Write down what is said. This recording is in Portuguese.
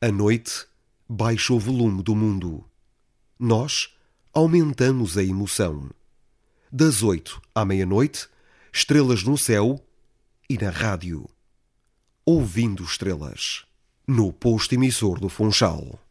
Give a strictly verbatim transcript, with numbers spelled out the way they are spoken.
A noite baixa o volume do mundo. Nós aumentamos a emoção. Das oito à meia-noite, estrelas no céu e na rádio. Ouvindo estrelas. No posto emissor do Funchal.